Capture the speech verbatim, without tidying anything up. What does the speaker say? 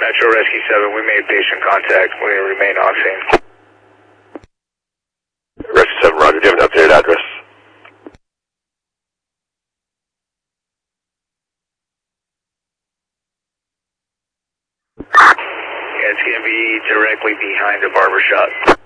Metro Rescue seven, we made patient contact. We remain on scene. Rescue seven, Roger. Do you have an updated address? Yeah, it's going to be directly behind the barber shop.